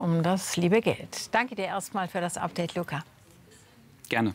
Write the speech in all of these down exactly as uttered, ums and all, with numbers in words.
um das liebe Geld. Danke dir erstmal für das Update, Luca. Gerne.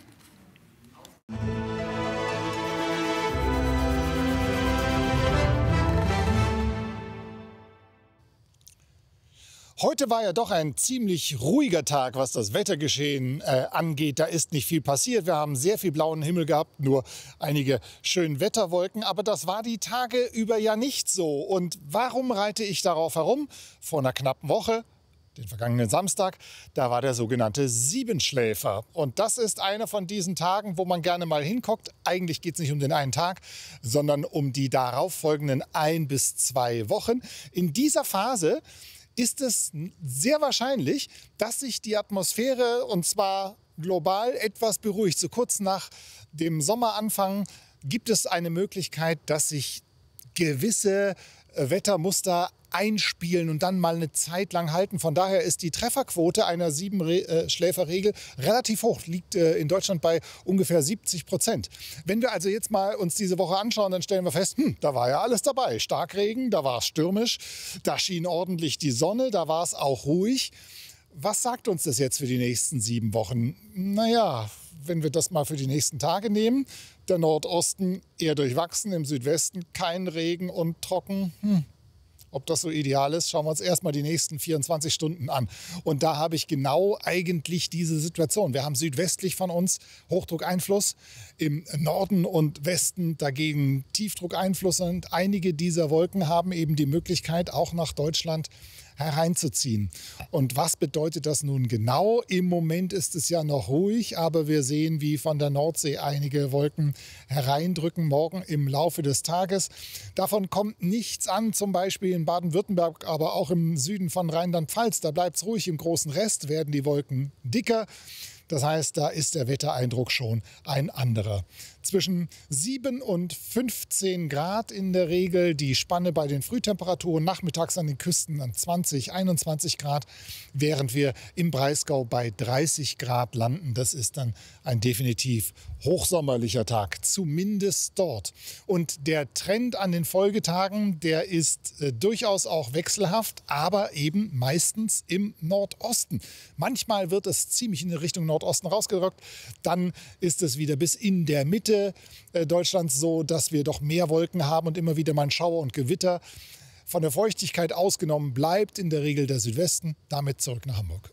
Heute war ja doch ein ziemlich ruhiger Tag, was das Wettergeschehen äh, angeht. Da ist nicht viel passiert. Wir haben sehr viel blauen Himmel gehabt, nur einige schöne Wetterwolken. Aber das war die Tage über ja nicht so. Und warum reite ich darauf herum? Vor einer knappen Woche, den vergangenen Samstag, da war der sogenannte Siebenschläfer. Und das ist einer von diesen Tagen, wo man gerne mal hinguckt. Eigentlich geht es nicht um den einen Tag, sondern um die darauffolgenden ein bis zwei Wochen. In dieser Phase ist es sehr wahrscheinlich, dass sich die Atmosphäre, und zwar global, etwas beruhigt. So kurz nach dem Sommeranfang gibt es eine Möglichkeit, dass sich gewisse Wettermuster einspielen und dann mal eine Zeit lang halten. Von daher ist die Trefferquote einer Siebenschläferregel relativ hoch, liegt in Deutschland bei ungefähr siebzig Prozent. Wenn wir also jetzt mal uns diese Woche anschauen, dann stellen wir fest, hm, da war ja alles dabei. Starkregen, da war es stürmisch, da schien ordentlich die Sonne, da war es auch ruhig. Was sagt uns das jetzt für die nächsten sieben Wochen? Naja, wenn wir das mal für die nächsten Tage nehmen, der Nordosten eher durchwachsen, im Südwesten kein Regen und trocken. Hm. Ob das so ideal ist, schauen wir uns erstmal die nächsten vierundzwanzig Stunden an. Und da habe ich genau eigentlich diese Situation. Wir haben südwestlich von uns Hochdruckeinfluss, im Norden und Westen dagegen Tiefdruckeinfluss. Und einige dieser Wolken haben eben die Möglichkeit, auch nach Deutschland hereinzuziehen. Und was bedeutet das nun genau? Im Moment ist es ja noch ruhig, aber wir sehen, wie von der Nordsee einige Wolken hereindrücken, morgen im Laufe des Tages. Davon kommt nichts an, zum Beispiel in Baden-Württemberg, aber auch im Süden von Rheinland-Pfalz. Da bleibt es ruhig, im großen Rest werden die Wolken dicker. Das heißt, da ist der Wettereindruck schon ein anderer. Zwischen sieben und fünfzehn Grad in der Regel, die Spanne bei den Frühtemperaturen, nachmittags an den Küsten an zwanzig, einundzwanzig Grad, während wir im Breisgau bei dreißig Grad landen. Das ist dann ein definitiv hochsommerlicher Tag, zumindest dort. Und der Trend an den Folgetagen, der ist äh, durchaus auch wechselhaft, aber eben meistens im Nordosten. Manchmal wird es ziemlich in die Richtung Nordosten rausgerückt, dann ist es wieder bis in der Mitte Deutschlands so, dass wir doch mehr Wolken haben und immer wieder mal ein Schauer und Gewitter. Von der Feuchtigkeit ausgenommen bleibt in der Regel der Südwesten. Damit zurück nach Hamburg.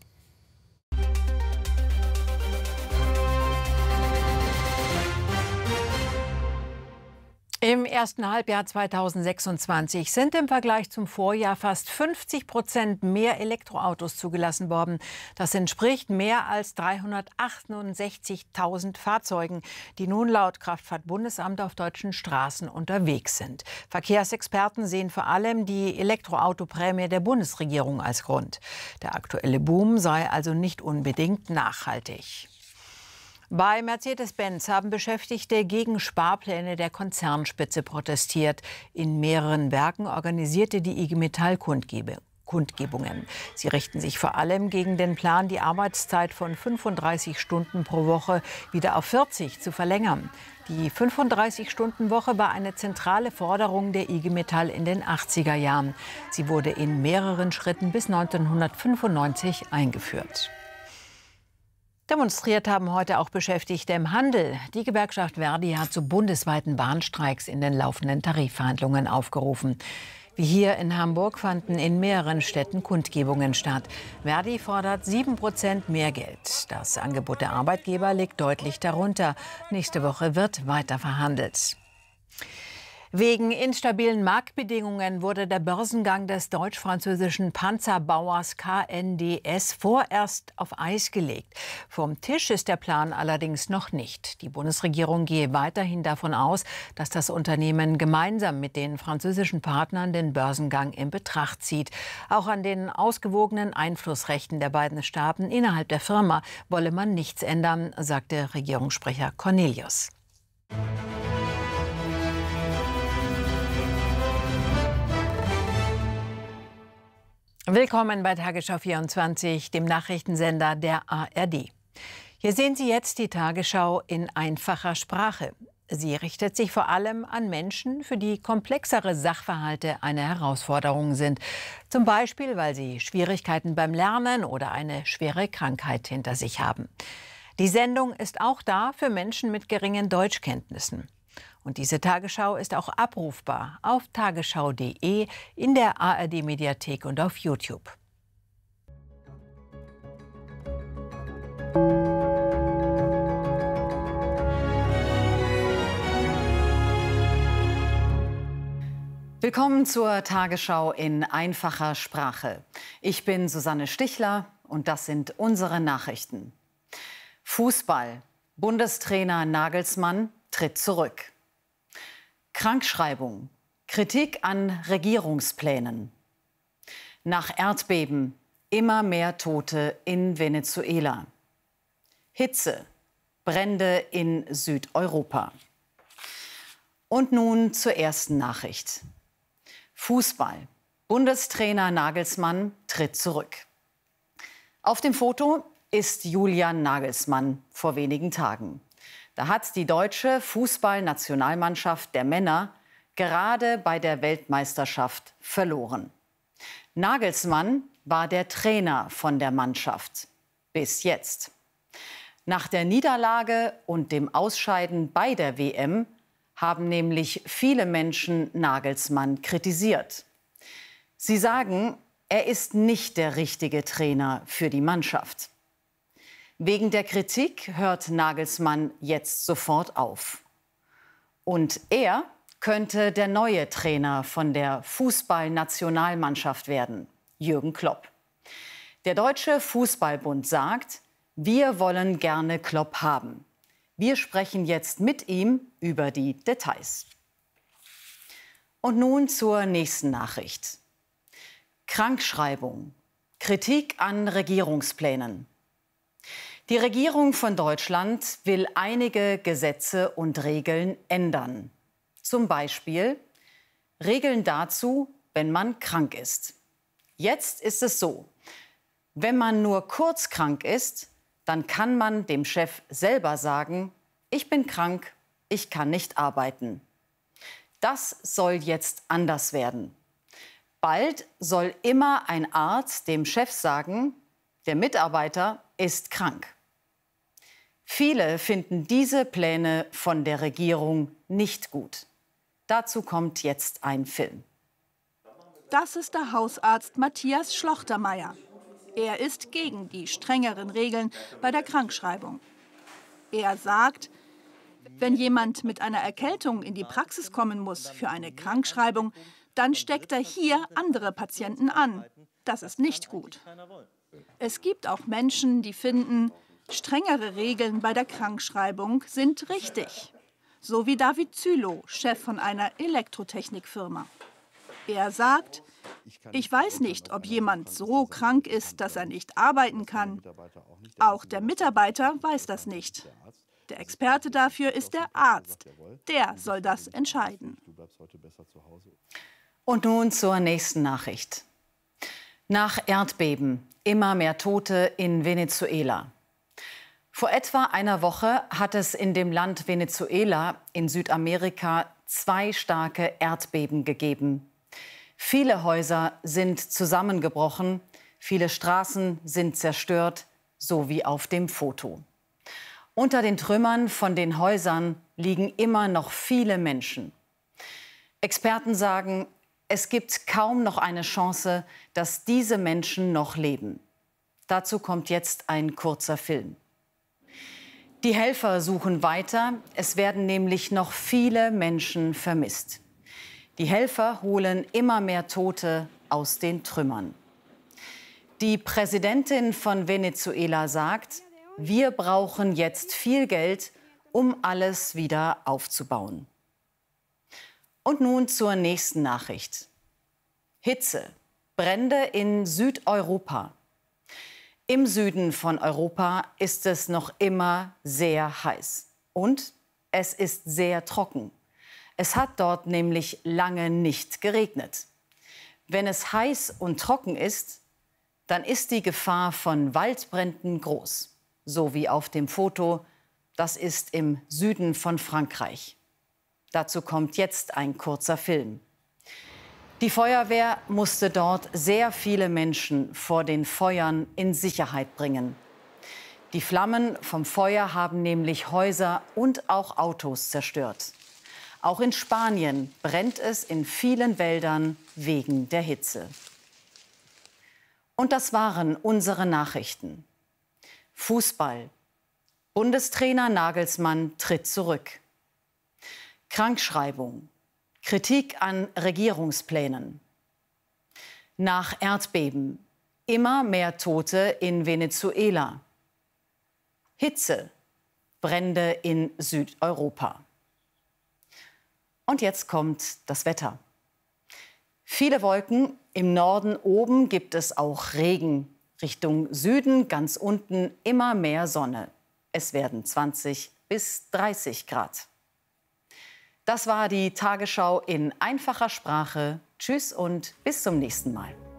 Im ersten Halbjahr zweitausendsechsundzwanzig sind im Vergleich zum Vorjahr fast fünfzig Prozent mehr Elektroautos zugelassen worden. Das entspricht mehr als dreihundertachtundsechzigtausend Fahrzeugen, die nun laut Kraftfahrtbundesamt auf deutschen Straßen unterwegs sind. Verkehrsexperten sehen vor allem die Elektroautoprämie der Bundesregierung als Grund. Der aktuelle Boom sei also nicht unbedingt nachhaltig. Bei Mercedes-Benz haben Beschäftigte gegen Sparpläne der Konzernspitze protestiert. In mehreren Werken organisierte die I G Metall Kundgebungen. Sie richten sich vor allem gegen den Plan, die Arbeitszeit von fünfunddreißig Stunden pro Woche wieder auf vierzig zu verlängern. Die fünfunddreißig-Stunden-Woche war eine zentrale Forderung der I G Metall in den achtziger Jahren. Sie wurde in mehreren Schritten bis neunzehnhundertfünfundneunzig eingeführt. Demonstriert haben heute auch Beschäftigte im Handel. Die Gewerkschaft Verdi hat zu bundesweiten Warnstreiks in den laufenden Tarifverhandlungen aufgerufen. Wie hier in Hamburg fanden in mehreren Städten Kundgebungen statt. Verdi fordert sieben Prozent mehr Geld. Das Angebot der Arbeitgeber liegt deutlich darunter. Nächste Woche wird weiter verhandelt. Wegen instabilen Marktbedingungen wurde der Börsengang des deutsch-französischen Panzerbauers K N D S vorerst auf Eis gelegt. Vom Tisch ist der Plan allerdings noch nicht. Die Bundesregierung gehe weiterhin davon aus, dass das Unternehmen gemeinsam mit den französischen Partnern den Börsengang in Betracht zieht. Auch an den ausgewogenen Einflussrechten der beiden Staaten innerhalb der Firma wolle man nichts ändern, sagte Regierungssprecher Cornelius. Willkommen bei Tagesschau vierundzwanzig, dem Nachrichtensender der A R D. Hier sehen Sie jetzt die Tagesschau in einfacher Sprache. Sie richtet sich vor allem an Menschen, für die komplexere Sachverhalte eine Herausforderung sind. Zum Beispiel, weil sie Schwierigkeiten beim Lernen oder eine schwere Krankheit hinter sich haben. Die Sendung ist auch da für Menschen mit geringen Deutschkenntnissen. Und diese Tagesschau ist auch abrufbar auf tagesschau punkt de, in der A R D-Mediathek und auf YouTube. Willkommen zur Tagesschau in einfacher Sprache. Ich bin Susanne Stichler und das sind unsere Nachrichten. Fußball. Bundestrainer Nagelsmann tritt zurück. Krankschreibung. Kritik an Regierungsplänen. Nach Erdbeben. Immer mehr Tote in Venezuela. Hitze. Brände in Südeuropa. Und nun zur ersten Nachricht. Fußball. Bundestrainer Nagelsmann tritt zurück. Auf dem Foto ist Julian Nagelsmann vor wenigen Tagen. Da hat die deutsche Fußballnationalmannschaft der Männer gerade bei der Weltmeisterschaft verloren. Nagelsmann war der Trainer von der Mannschaft. Bis jetzt. Nach der Niederlage und dem Ausscheiden bei der W M haben nämlich viele Menschen Nagelsmann kritisiert. Sie sagen, er ist nicht der richtige Trainer für die Mannschaft. Wegen der Kritik hört Nagelsmann jetzt sofort auf. Und er könnte der neue Trainer von der Fußballnationalmannschaft werden, Jürgen Klopp. Der Deutsche Fußballbund sagt, wir wollen gerne Klopp haben. Wir sprechen jetzt mit ihm über die Details. Und nun zur nächsten Nachricht. Krankschreibung. Kritik an Regierungsplänen. Die Regierung von Deutschland will einige Gesetze und Regeln ändern. Zum Beispiel Regeln dazu, wenn man krank ist. Jetzt ist es so, wenn man nur kurz krank ist, dann kann man dem Chef selber sagen, ich bin krank, ich kann nicht arbeiten. Das soll jetzt anders werden. Bald soll immer ein Arzt dem Chef sagen, der Mitarbeiter ist krank. Viele finden diese Pläne von der Regierung nicht gut. Dazu kommt jetzt ein Film. Das ist der Hausarzt Matthias Schlochtermeier. Er ist gegen die strengeren Regeln bei der Krankschreibung. Er sagt, wenn jemand mit einer Erkältung in die Praxis kommen muss für eine Krankschreibung, dann steckt er hier andere Patienten an. Das ist nicht gut. Es gibt auch Menschen, die finden, strengere Regeln bei der Krankschreibung sind richtig. So wie David Zülow, Chef von einer Elektrotechnikfirma. Er sagt, ich weiß nicht, ob jemand so krank ist, dass er nicht arbeiten kann. Auch der Mitarbeiter weiß das nicht. Der Experte dafür ist der Arzt. Der soll das entscheiden. Und nun zur nächsten Nachricht. Nach Erdbeben immer mehr Tote in Venezuela. Vor etwa einer Woche hat es in dem Land Venezuela in Südamerika zwei starke Erdbeben gegeben. Viele Häuser sind zusammengebrochen, viele Straßen sind zerstört, so wie auf dem Foto. Unter den Trümmern von den Häusern liegen immer noch viele Menschen. Experten sagen, es gibt kaum noch eine Chance, dass diese Menschen noch leben. Dazu kommt jetzt ein kurzer Film. Die Helfer suchen weiter, es werden nämlich noch viele Menschen vermisst. Die Helfer holen immer mehr Tote aus den Trümmern. Die Präsidentin von Venezuela sagt, wir brauchen jetzt viel Geld, um alles wieder aufzubauen. Und nun zur nächsten Nachricht. Hitze. Brände in Südeuropa. Im Süden von Europa ist es noch immer sehr heiß. Und es ist sehr trocken. Es hat dort nämlich lange nicht geregnet. Wenn es heiß und trocken ist, dann ist die Gefahr von Waldbränden groß. So wie auf dem Foto, das ist im Süden von Frankreich. Dazu kommt jetzt ein kurzer Film. Die Feuerwehr musste dort sehr viele Menschen vor den Feuern in Sicherheit bringen. Die Flammen vom Feuer haben nämlich Häuser und auch Autos zerstört. Auch in Spanien brennt es in vielen Wäldern wegen der Hitze. Und das waren unsere Nachrichten. Fußball. Bundestrainer Nagelsmann tritt zurück. Krankschreibung. Kritik an Regierungsplänen. Nach Erdbeben. Immer mehr Tote in Venezuela. Hitze. Brände in Südeuropa. Und jetzt kommt das Wetter. Viele Wolken, im Norden oben gibt es auch Regen. Richtung Süden, ganz unten, immer mehr Sonne. Es werden zwanzig bis dreißig Grad. Das war die Tagesschau in einfacher Sprache. Tschüss und bis zum nächsten Mal.